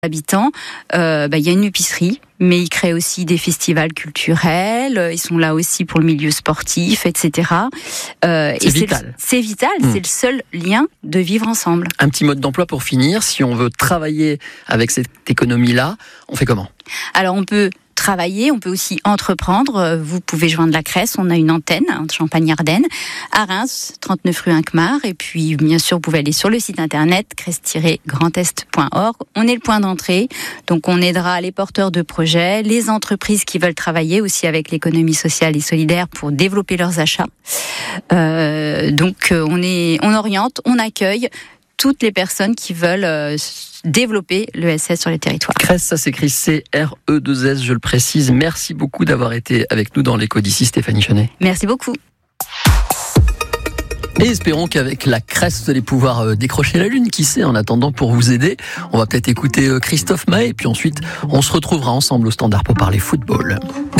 habitants, il y a une épicerie, mais ils créent aussi des festivals culturels, ils sont là aussi pour le milieu sportif, etc. C'est vital. C'est vital, c'est le seul lien de vivre ensemble. Un petit mode d'emploi pour finir, si on veut travailler avec cette économie-là, on fait comment ? Alors on peut travailler, on peut aussi entreprendre. Vous pouvez joindre la Cresse, on a une antenne en Champagne-Ardenne, à Reims, 39 rue Inquemare. Et puis, bien sûr, vous pouvez aller sur le site internet cresse-grandest.org. On est le point d'entrée, donc on aidera les porteurs de projets, les entreprises qui veulent travailler aussi avec l'économie sociale et solidaire pour développer leurs achats. Donc, on oriente, on accueille toutes les personnes qui veulent développer l'ESS sur les territoires. Cresse, ça s'écrit C-R-E-2-S, je le précise. Merci beaucoup d'avoir été avec nous dans l'écho d'ici, Stéphanie Chenet. Merci beaucoup. Et espérons qu'avec la Cresse, vous allez pouvoir décrocher la lune. Qui sait, en attendant, pour vous aider, on va peut-être écouter Christophe Maé. Et puis ensuite, on se retrouvera ensemble au Standard pour parler football.